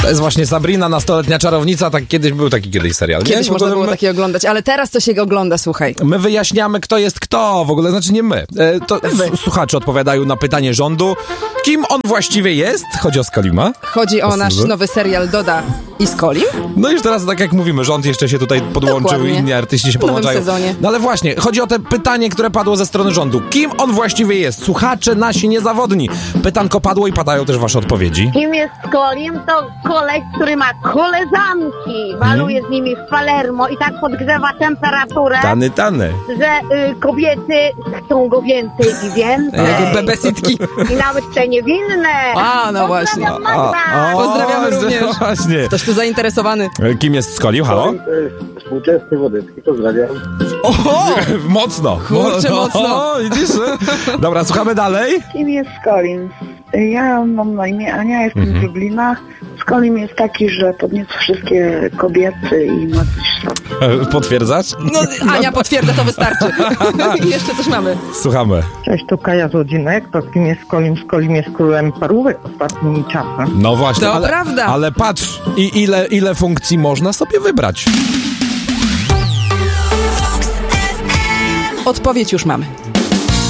To jest właśnie Sabrina, nastoletnia czarownica, tak kiedyś był taki serial. Kiedyś można było taki oglądać, ale teraz to się go ogląda, słuchaj. My wyjaśniamy, kto jest kto, w ogóle, znaczy nie my. Słuchacze odpowiadają na pytanie rządu, kim on właściwie jest? Chodzi o Skolima. Chodzi o nasz nowy serial Doda i Skolim. No już teraz, tak jak mówimy, rząd jeszcze się tutaj podłączył, Dokładnie. inni artyści się podłączają. W nowym sezonie. No ale właśnie, chodzi o te pytanie, które padło ze strony rządu. Kim on właściwie jest? Słuchacze nasi niezawodni. Pytanko padło i padają też wasze odpowiedzi. Kim jest Skolim? To koleś, który ma koleżanki. Maluje z nimi w Palermo i tak podgrzewa temperaturę, Tany. że kobiety chcą go więcej i więcej. Bebesitki. I nawet te niewinne. A, no właśnie. Pozdrawiamy również. Właśnie. Ktoś tu zainteresowany. Kim jest Skolim? Halo? To jest współczesny Wodecki, pozdrawiam. Oho! Mocno. Kurczę, mocno. O, widzisz? Dobra, słuchamy dalej. Kim jest Skolim? Ja mam na imię Ania, jestem z Lublina. Skolim jest taki, że podnieca wszystkie kobiety i ma coś tam. Potwierdzasz? No, Ania potwierdza, to wystarczy. I jeszcze coś mamy. Słuchamy. Cześć, tu Kaja z Rodzinek. To kim jest Skolim? Skolim jest królem parówek ostatnim czasem. No właśnie, To prawda. Ale patrz, ile funkcji można sobie wybrać. Odpowiedź już mamy.